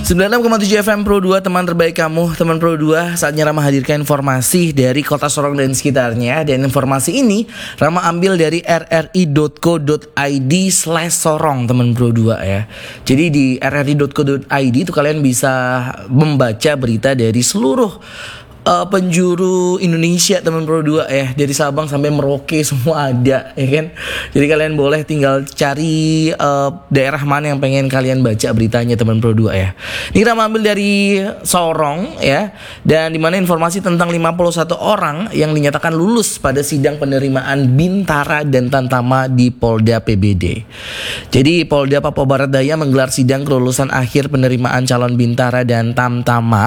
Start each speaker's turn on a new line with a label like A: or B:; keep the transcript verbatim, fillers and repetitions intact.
A: sembilan puluh enam koma tujuh F M Pro dua, teman terbaik kamu, teman Pro dua. Saatnya Rama hadirkan informasi dari Kota Sorong dan sekitarnya. Dan informasi ini Rama ambil dari r r i dot co dot i d slash sorong, teman Pro dua ya. Jadi di r r i dot co dot i d itu kalian bisa membaca berita dari seluruh Uh, penjuru Indonesia, teman Pro dua ya, dari Sabang sampai Merauke semua ada ya kan. Jadi kalian boleh tinggal cari uh, daerah mana yang pengen kalian baca beritanya, teman Pro dua ya. Ini kita ambil dari Sorong ya, dan dimana informasi tentang lima puluh satu orang yang dinyatakan lulus pada sidang penerimaan Bintara dan Tamtama di Polda P B D. Jadi Polda Papua Barat Daya menggelar sidang kelulusan akhir penerimaan calon Bintara dan Tamtama